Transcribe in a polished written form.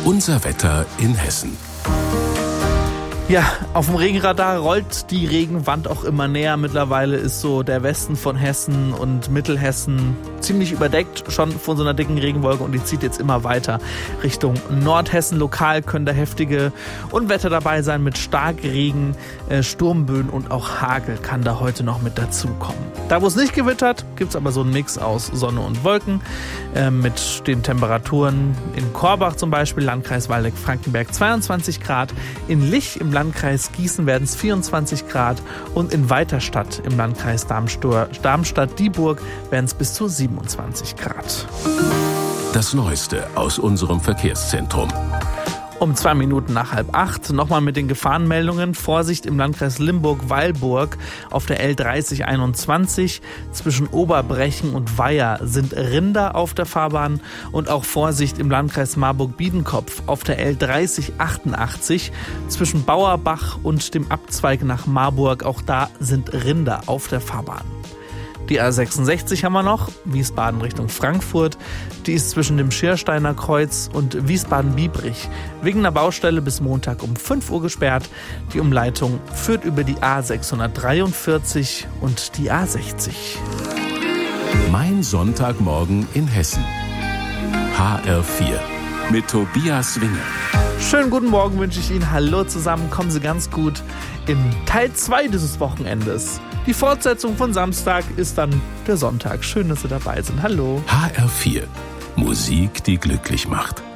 Unser Wetter in Hessen. Ja, auf dem Regenradar rollt die Regenwand auch immer näher. Mittlerweile ist so der Westen von Hessen und Mittelhessen ziemlich überdeckt schon von so einer dicken Regenwolke und die zieht jetzt immer weiter Richtung Nordhessen. Lokal können da heftige Unwetter dabei sein mit Starkregen, Sturmböen und auch Hagel kann da heute noch mit dazukommen. Da, wo es nicht gewittert, gibt es aber so einen Mix aus Sonne und Wolken mit den Temperaturen in Korbach zum Beispiel, Landkreis Waldeck-Frankenberg 22 Grad, in Lich im Landkreis Gießen werden es 24 Grad und in Weiterstadt im Landkreis Darmstadt-Dieburg werden es bis zu 27 Grad. Das Neueste aus unserem Verkehrszentrum. Um 2 Minuten nach 7:30 nochmal mit den Gefahrenmeldungen. Vorsicht im Landkreis Limburg-Weilburg auf der L3021. Zwischen Oberbrechen und Weiher sind Rinder auf der Fahrbahn. Und auch Vorsicht im Landkreis Marburg-Biedenkopf auf der L3088. Zwischen Bauerbach und dem Abzweig nach Marburg. Auch da sind Rinder auf der Fahrbahn. Die A66 haben wir noch, Wiesbaden Richtung Frankfurt. Die ist zwischen dem Schiersteiner Kreuz und Wiesbaden-Biebrich wegen einer Baustelle bis Montag um 5 Uhr gesperrt. Die Umleitung führt über die A643 und die A60. Mein Sonntagmorgen in Hessen. HR4 mit Tobias Winger. Schönen guten Morgen wünsche ich Ihnen. Hallo zusammen, kommen Sie ganz gut in Teil 2 dieses Wochenendes. Die Fortsetzung von Samstag ist dann der Sonntag. Schön, dass Sie dabei sind. Hallo. HR4. Musik, die glücklich macht.